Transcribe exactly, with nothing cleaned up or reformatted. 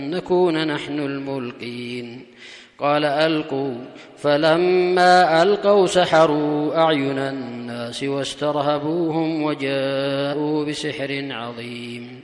نكون نحن الملقين قال ألقوا فلما ألقوا سحروا أعين الناس واسترهبوهم وجاءوا بسحر عظيم